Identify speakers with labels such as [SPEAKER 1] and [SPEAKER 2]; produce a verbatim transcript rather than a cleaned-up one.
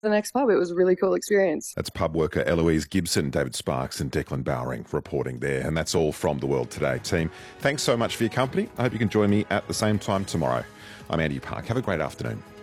[SPEAKER 1] the next pub. It was a really cool experience.
[SPEAKER 2] That's pub worker Eloise Gibson, David Sparks and Declan Bowering reporting there. And that's all from The World Today team. Thanks so much for your company. I hope you can join me at the same time tomorrow. I'm Andy Park. Have a great afternoon.